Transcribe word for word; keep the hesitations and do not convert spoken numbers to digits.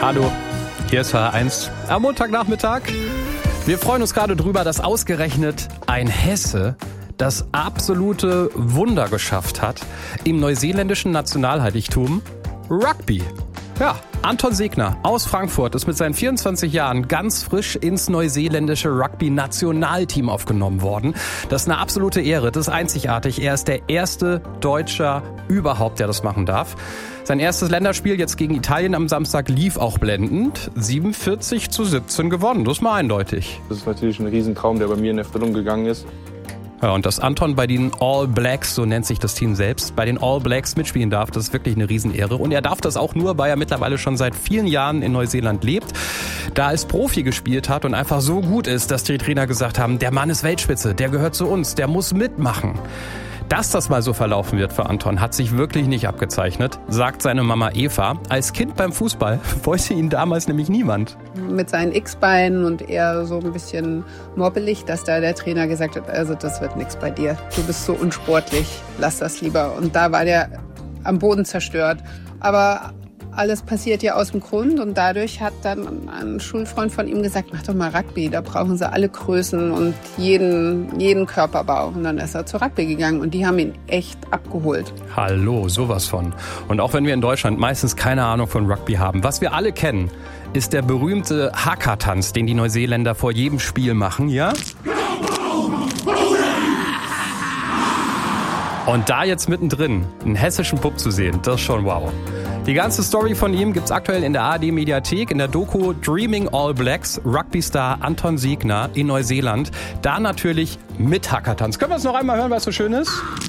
Hallo, hier ist H eins am Montagnachmittag. Wir freuen uns gerade drüber, dass ausgerechnet ein Hesse das absolute Wunder geschafft hat im neuseeländischen Nationalheiligtum Rugby. Ja, Anton Segner aus Frankfurt ist mit seinen vierundzwanzig Jahren ganz frisch ins neuseeländische Rugby-Nationalteam aufgenommen worden. Das ist eine absolute Ehre, das ist einzigartig. Er ist der erste Deutscher überhaupt, der das machen darf. Sein erstes Länderspiel jetzt gegen Italien am Samstag lief auch blendend. siebenundvierzig zu siebzehn gewonnen, das ist mal eindeutig. Das ist natürlich ein Riesentraum, der bei mir in Erfüllung gegangen ist. Ja, und dass Anton bei den All Blacks, so nennt sich das Team selbst, bei den All Blacks mitspielen darf, das ist wirklich eine Riesenehre. Und er darf das auch nur, weil er mittlerweile schon seit vielen Jahren in Neuseeland lebt, da als Profi gespielt hat und einfach so gut ist, dass die Trainer gesagt haben, der Mann ist Weltspitze, der gehört zu uns, der muss mitmachen. Dass das mal so verlaufen wird für Anton, hat sich wirklich nicht abgezeichnet, sagt seine Mama Eva. Als Kind beim Fußball wollte ihn damals nämlich niemand. Mit seinen X-Beinen und eher so ein bisschen mobbelig, dass da der Trainer gesagt hat, also das wird nichts bei dir. Du bist so unsportlich, lass das lieber. Und da war der am Boden zerstört. Aber alles passiert ja aus dem Grund und dadurch hat dann ein Schulfreund von ihm gesagt, mach doch mal Rugby, da brauchen sie alle Größen und jeden, jeden Körperbau. Und dann ist er zu Rugby gegangen und die haben ihn echt abgeholt. Hallo, sowas von. Und auch wenn wir in Deutschland meistens keine Ahnung von Rugby haben, was wir alle kennen, ist der berühmte Haka-Tanz, den die Neuseeländer vor jedem Spiel machen, ja? Und da jetzt mittendrin einen hessischen Bub zu sehen, das ist schon wow. Die ganze Story von ihm gibt's aktuell in der A R D-Mediathek, in der Doku Dreaming All Blacks, Rugby-Star Anton Segner in Neuseeland. Da natürlich mit Hackertanz. Können wir es noch einmal hören, weil es so schön ist?